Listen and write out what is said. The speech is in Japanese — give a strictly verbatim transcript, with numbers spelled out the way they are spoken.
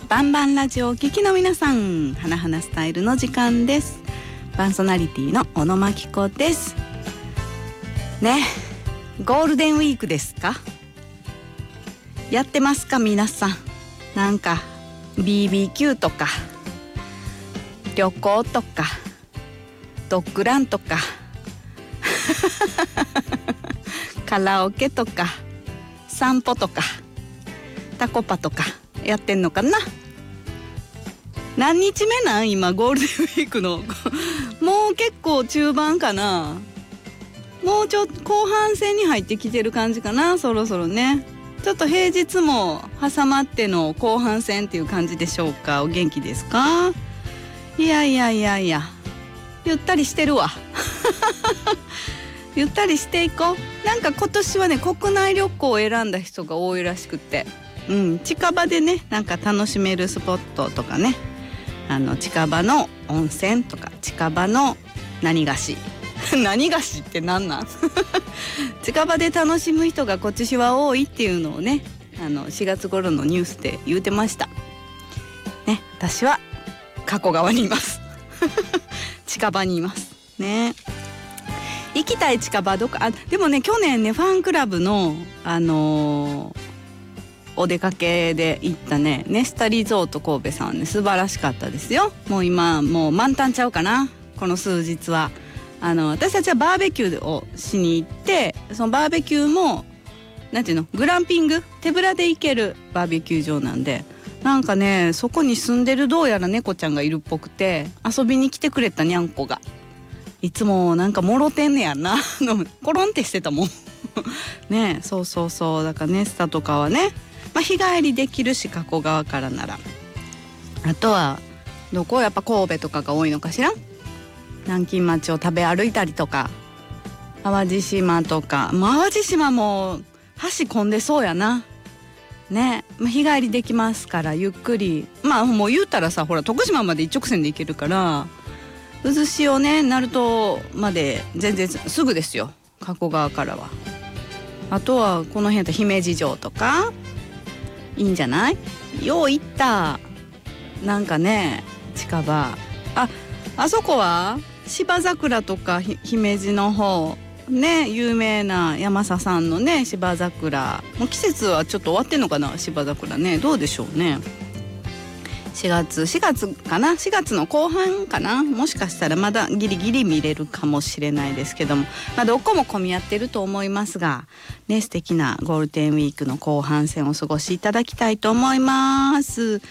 バンバンラジオお聞きの皆さん、花々スタイルの時間です。パーソナリティの小野真紀子ですね。ゴールデンウィークですか？やってますか皆さん。なんか ビービーキュー とか旅行とかドッグランとかカラオケとか散歩とかタコパとかやってんのかな。何日目なん今ゴールデンウィークのもう結構中盤かな。もうちょっと後半戦に入ってきてる感じかな。そろそろね、ちょっと平日も挟まっての後半戦っていう感じでしょうか。お元気ですか？いやいやいやいや、ゆったりしてるわゆったりしていこう。なんか今年はね、国内旅行を選んだ人が多いらしくて、うん、近場でね、なんか楽しめるスポットとかね、あの近場の温泉とか近場の何菓子何菓子ってなんなん近場で楽しむ人が今年は多いっていうのをね、あのしがつ頃のニュースで言うてましたね。私は加古川にいます近場にいますね。行きたい近場どこ？あ、でもね、去年ね、ファンクラブのあのー、お出かけで行ったね、ネスタリゾート神戸さんね、素晴らしかったですよ。もう今もう満タンちゃうかな、この数日は。あの私たちはバーベキューをしに行って、そのバーベキューもなんていうの、グランピング、手ぶらで行けるバーベキュー場なんで、なんかね、そこに住んでるどうやら猫ちゃんがいるっぽくて、遊びに来てくれたにゃんこがいつもなんかもろてんねやんなコロンってしてたもんね。そうそうそう、だからネスタとかはね、まあ、日帰りできるし、加古川からなら。あとはどこ？やっぱ神戸とかが多いのかしら。南京町を食べ歩いたりとか、淡路島とか、まあ、淡路島も橋混んでそうやなね。まあ、日帰りできますからゆっくり、まあもう言うたらさ、ほら徳島まで一直線で行けるから、渦潮ね、鳴門まで全然すぐですよ、加古川からは。あとはこの辺と姫路城とかいいんじゃない？よう行った。なんかね、近場、あ、あそこは芝桜とか姫路の方ね、有名な山佐さんのね芝桜、もう季節はちょっと終わってんのかな、芝桜ね。どうでしょうね。しがつしがつかな、しがつの後半かな、もしかしたらまだギリギリ見れるかもしれないですけども、まあ、どこも混み合ってると思いますがね、素敵なゴールデンウィークの後半戦をお過ごしいただきたいと思います。